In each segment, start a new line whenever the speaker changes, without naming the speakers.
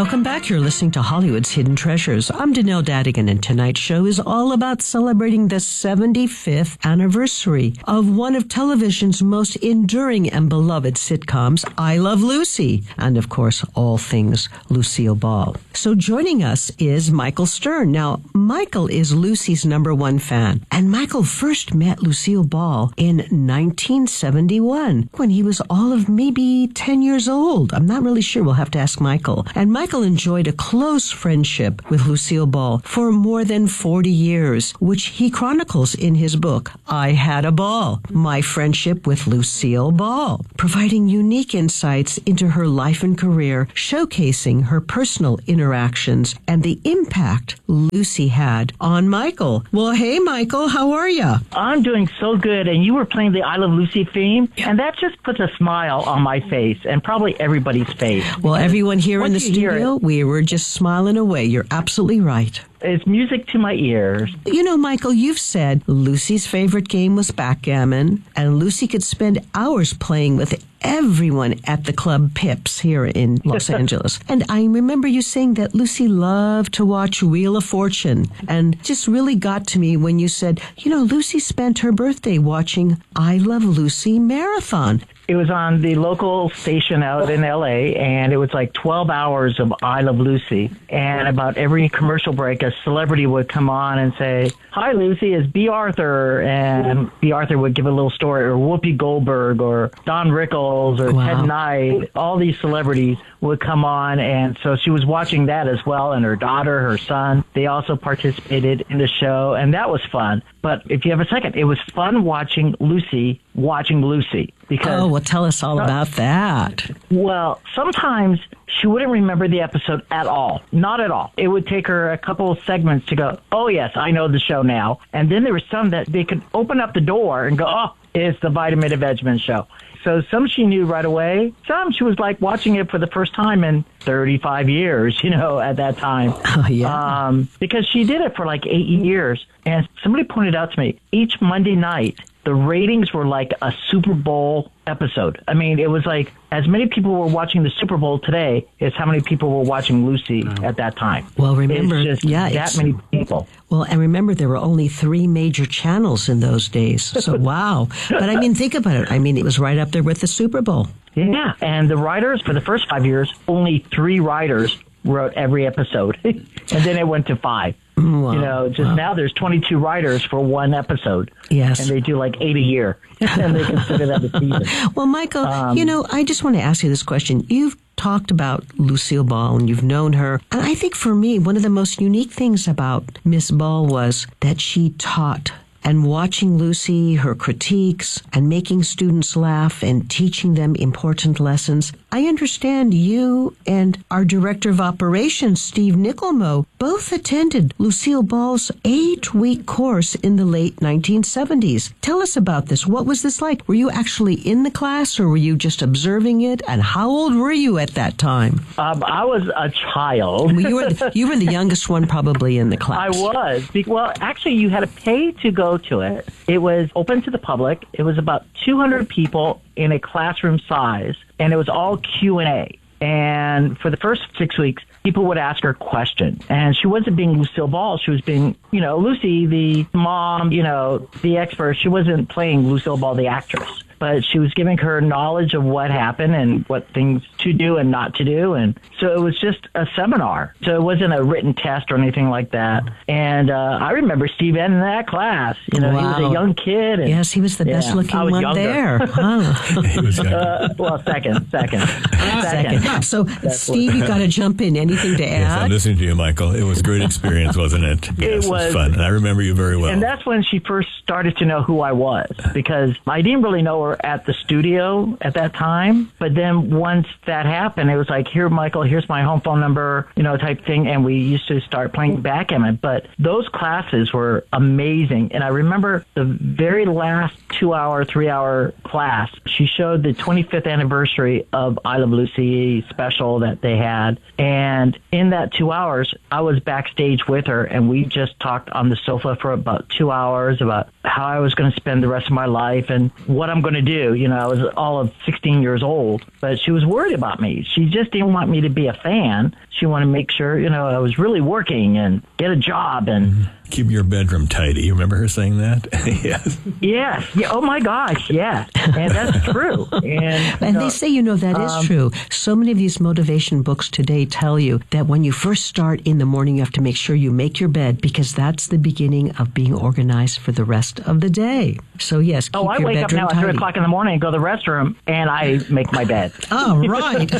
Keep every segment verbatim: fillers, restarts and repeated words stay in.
Welcome back. You're listening to Hollywood's Hidden Treasures. I'm Danelle Dadigan, and tonight's show is all about celebrating the seventy-fifth anniversary of one of television's most enduring and beloved sitcoms, I Love Lucy, and of course, all things Lucille Ball. So joining us is Michael Stern. Now, Michael is Lucy's number one fan, and Michael first met Lucille Ball in nineteen seventy-one when he was all of maybe ten years old. I'm not really sure. We'll have to ask Michael. And Michael enjoyed a close friendship with Lucille Ball for more than forty years, which he chronicles in his book, I Had a Ball, My Friendship with Lucille Ball, providing unique insights into her life and career, showcasing her personal interactions and the impact Lucy had on Michael. Well, hey, Michael, how are you?
I'm doing so good, and you were playing the I Love Lucy theme, and that just puts a smile on my face and probably everybody's face.
Well, everyone here in the
Once you hear
studio,
it,
we were just smiling away. You're absolutely right.
it's music to my ears.
You know, Michael, you've said Lucy's favorite game was backgammon, and Lucy could spend hours playing with everyone at the Club Pips here in Los Angeles. And I remember you saying that Lucy loved to watch Wheel of Fortune, and just really got to me when you said, you know, Lucy spent her birthday watching I Love Lucy Marathon.
It was on the local station out in L A, and it was like twelve hours of I Love Lucy. And about every commercial break, a celebrity would come on and say, hi, Lucy, it's B. Arthur. And B. Arthur would give a little story, or Whoopi Goldberg, or Don Rickles, or
Wow.
Ted Knight. All these celebrities would come on, and so she was watching that as well, and her daughter, her son, they also participated in the show, and that was fun. But if you have a second, it was fun watching Lucy watching Lucy. Because,
Oh, well, tell us all about that.
well, sometimes she wouldn't remember the episode at all. Not at all. It would take her a couple of segments to go, oh, yes, I know the show now. And then there were some that they could open up the door and go, oh, it's the Vitamin Edgman show. So some she knew right away. Some she was like watching it for the first time in thirty-five years, you know, at that time.
Oh, yeah.
Um, because she did it for like eight years. And somebody pointed out to me, each Monday night, the ratings were like a Super Bowl episode. I mean, it was like as many people were watching the Super Bowl today as how many people were watching Lucy at that time.
Well, remember,
it's just
yeah,
that
it's,
many people.
Well, and remember, there were only three major channels in those days. So, wow. But I mean, think about it. I mean, it was right up there with the Super Bowl.
Yeah, and the writers for the first five years, only three writers wrote every episode, and then it went to five.
Wow.
You know, just
Wow.
now there's twenty-two writers for one episode.
Yes.
And they do like eight a year, and they consider that a season.
Well, Michael,
Um,
you know, I just want to ask you this question. You've talked about Lucille Ball and you've known her. And I think for me, one of the most unique things about Miss Ball was that she taught. And watching Lucy, her critiques, and making students laugh and teaching them important lessons. I understand you and our director of operations, Steve Nickelmo, both attended Lucille Ball's eight-week course in the late nineteen seventies. Tell us about this. What was this like? Were you actually in the class, or were you just observing it? And how old were you at that time?
Um, I was a child.
Well, you were the, you were the youngest one probably in the class.
I was. Be- Well, actually, you had to pay to go to it. It was open to the public. It was about two hundred people in a classroom size, and it was all Q and A. And for the first six weeks, people would ask her questions. And she wasn't being Lucille Ball. She was being, you know, Lucy, the mom, you know, the expert. She wasn't playing Lucille Ball, the actress. But she was giving her knowledge of what happened and what things to do and not to do. And so it was just a seminar. So it wasn't a written test or anything like that. And uh, I remember Steve in that class. You know,
Wow.
he was a young kid. And,
Yes, he was the
yeah,
best-looking
I was
one
younger.
there. Huh?
He was young.
Uh, well, second, second,
Second. So, Steve, you got to jump in. Anything to
Yes, I'm
add?
listening to you, Michael. It was a great experience, wasn't it? Yes, it
was.
fun. And I remember you very well.
And that's when she first started to know who I was, because I didn't really know her at the studio at that time. But then once that happened, it was like, here, Michael, here's my home phone number, you know, type thing. And we used to start playing backgammon. But those classes were amazing. And I remember the very last two hour, three hour class, she showed the twenty-fifth anniversary of I Love Lucy special that they had. And in that two hours, I was backstage with her, and we just talked on the sofa for about two hours about how I was going to spend the rest of my life and what I'm going to to do? You know, I was all of sixteen years old, but she was worried about me. She just didn't want me to be a fan. She wanted to make sure, you know, I was really working and get a job and
keep your bedroom tidy. You remember her saying that? Yes.
Yes. Yeah. Oh my gosh. Yes. And that's true. And,
and
know,
they say, you know, that is
um,
true. So many of these motivation books today tell you that when you first start in the morning, you have to make sure you make your bed because that's the beginning of being organized for the rest of the day. So yes, keep
oh, I
your
wake up now
tidy.
at three o'clock in the morning and go to the restroom and I make my bed.
Oh, right.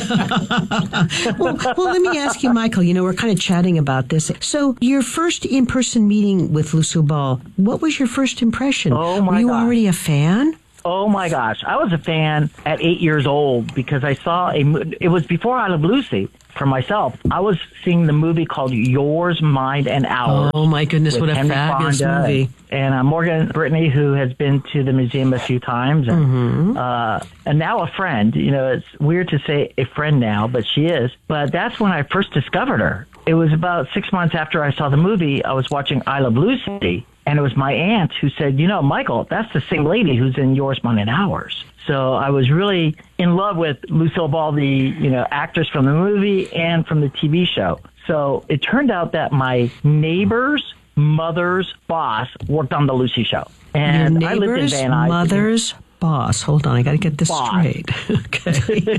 well, well, let me ask you, Michael, you know, we're kind of chatting about this. So your first in-person meeting with Lucille Ball, what was your first impression?
Oh, my
Were you
gosh.
already a fan?
Oh, my gosh. I was a fan at eight years old because I saw a mo- it was before I Love Lucy. For myself, I was seeing the movie called Yours, Mine, and Ours.
Oh, my goodness, what a
Henry
fabulous
Fonda
movie.
And, and uh, Morgan Brittany, who has been to the museum a few times, and,
Mm-hmm.
uh, and now a friend. You know, it's weird to say a friend now, but she is. But that's when I first discovered her. It was about six months after I saw the movie. I was watching I Love Lucy, and it was my aunt who said, you know, Michael, that's the same lady who's in Yours, Mine, and Ours. So I was really in love with Lucille Ball, the, you know, actress from the movie and from the T V show. So it turned out that my neighbor's mother's boss worked on the Lucy show. And
Your
I lived in
neighbor's
Van Nuys.
mother's boss. Hold on, I got to get this
Boss.
straight. Okay.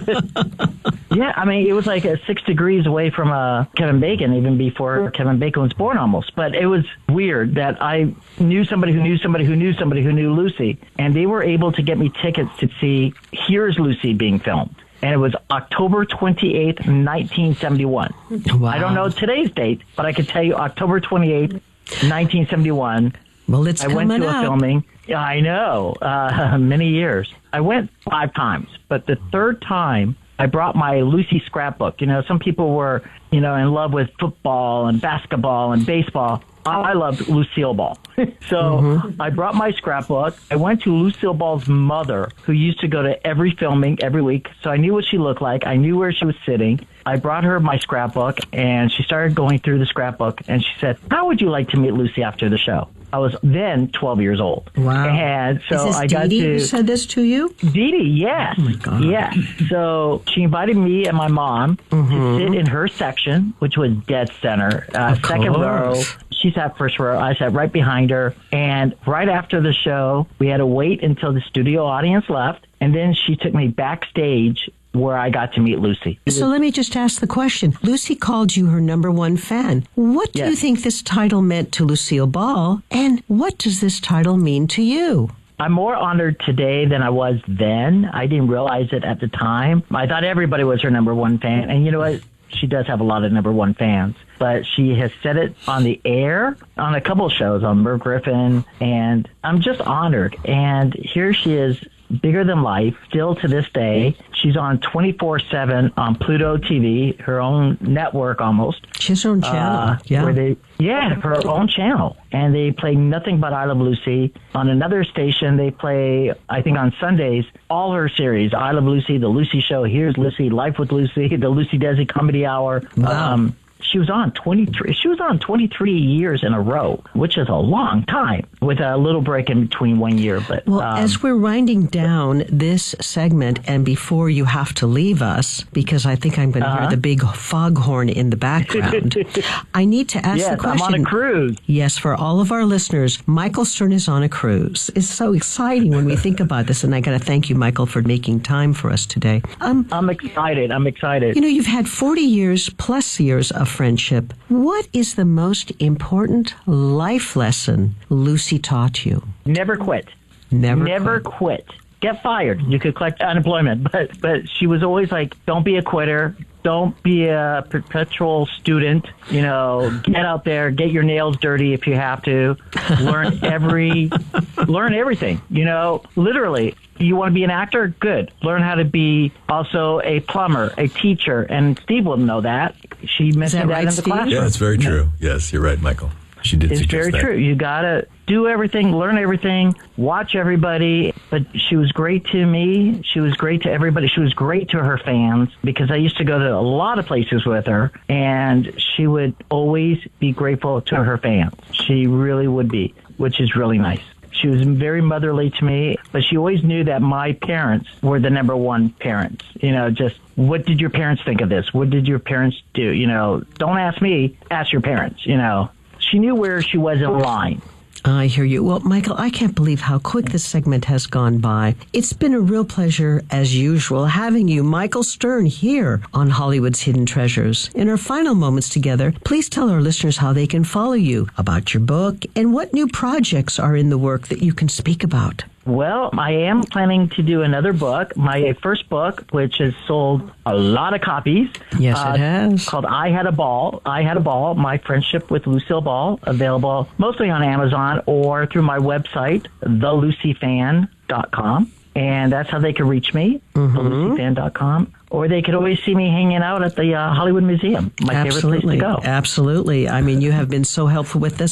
Yeah, I mean, it was like uh, six degrees away from uh, Kevin Bacon, even before Kevin Bacon was born almost. But it was weird that I knew somebody who knew somebody who knew somebody who knew Lucy, and they were able to get me tickets to see Here's Lucy being filmed. And it was October twenty-eighth, nineteen seventy-one.
Wow.
I don't know today's date, but I can tell you October twenty-eighth, nineteen seventy-one.
Well, it's
I
coming
went to
up.
a filming. Yeah, I know, uh, many years. I went five times, but the third time I brought my Lucy scrapbook. You know, some people were, you know, in love with football and basketball and baseball. I loved Lucille Ball. so mm-hmm. I brought my scrapbook. I went to Lucille Ball's mother, who used to go to every filming every week. So I knew what she looked like. I knew where she was sitting. I brought her my scrapbook, and she started going through the scrapbook, and she said, how would you like to meet Lucy after the show? I was then twelve years old.
Wow.
And so
Is this
I
Dee
got
Dee
to...
who said this to you?
Dee Dee, yes.
Oh, my God.
Yes. So she invited me and my mom
Mm-hmm.
to sit in her section, which was dead center, uh,
Of
second
course.
row. She sat first row. I sat right behind her. And right after the show, we had to wait until the studio audience left. And then she took me backstage where I got to meet Lucy.
So let me just ask the question. Lucy called you her number one fan. What do
Yes.
you think this title meant to Lucille Ball? And what does this title mean to you?
I'm more honored today than I was then. I didn't realize it at the time. I thought everybody was her number one fan. And you know what? She does have a lot of number one fans. But she has said it on the air on a couple of shows on Merv Griffin. And I'm just honored. And here she is, bigger than life, still to this day. She's on twenty-four seven on Pluto T V, her own network almost.
She has her own channel.
Uh,
yeah.
Where they, yeah, her own channel. And they play nothing but I Love Lucy. On another station, they play, I think on Sundays, all her series. I Love Lucy, The Lucy Show, Here's Lucy, Life with Lucy, The Lucy Desi Comedy Hour.
Wow.
Um, she was on twenty-three. She was on twenty-three years in a row, which is a long time, with a little break in between one year. But
Well,
um,
as we're winding down this segment, and before you have to leave us, because I think I'm going to
Uh-huh.
hear the big foghorn in the background, I need to ask
yes,
the question.
I'm on a cruise.
Yes, for all of our listeners, Michael Stern is on a cruise. It's so exciting when we think about this, and I got to thank you, Michael, for making time for us today. Um,
I'm excited. I'm excited.
You know, you've had forty years plus years of friendship. What is the most important life lesson Lucy taught you?
Never quit.
Never,
Never
quit.
quit. Get fired. You could collect unemployment, but but she was always like, don't be a quitter. Don't be a perpetual student. You know, get out there, get your nails dirty if you have to. Learn every, learn everything. You know, literally. You want to be an actor? Good. Learn how to be also a plumber, a teacher, and Steve will know that. She mentioned
that
that,
right,
in the
Steve?
classroom.
Yeah, it's very true. Yes, you're right, Michael. She did
It's
suggest
very
that.
true. You gotta do everything, learn everything, watch everybody. But she was great to me. She was great to everybody. She was great to her fans because I used to go to a lot of places with her, and she would always be grateful to her fans. She really would be, which is really nice. She was very motherly to me, but she always knew that my parents were the number one parents. You know, just what did your parents think of this? What did your parents do? You know, don't ask me, ask your parents, you know. She knew where she was in line.
I hear you. Well, Michael, I can't believe how quick this segment has gone by. It's been a real pleasure, as usual, having you, Michael Stern, here on Hollywood's Hidden Treasures. In our final moments together, please tell our listeners how they can follow you, about your book, and what new projects are in the work that you can speak about.
Well, I am planning to do another book, my first book, which has sold a lot of copies.
Yes,
uh,
it has.
Called I Had a Ball. I Had a Ball, My Friendship with Lucille Ball, available mostly on Amazon or through my website, the lucy fan dot com. And that's how they can reach me, mm-hmm. the lucy fan dot com. Or they could always see me hanging out at the uh, Hollywood Museum, my
Absolutely.
favorite place to go.
Absolutely. I mean, you have been so helpful with this.